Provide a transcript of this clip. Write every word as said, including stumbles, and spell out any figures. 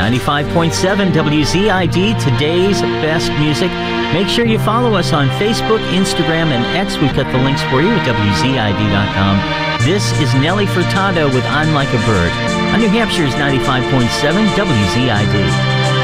ninety-five point seven W Z I D, today's best music. Make sure you follow us on Facebook, Instagram, and X. We've got the links for you at W Z I D dot com. This is Nelly Furtado with I'm Like a Bird on New Hampshire's ninety-five point seven W Z I D.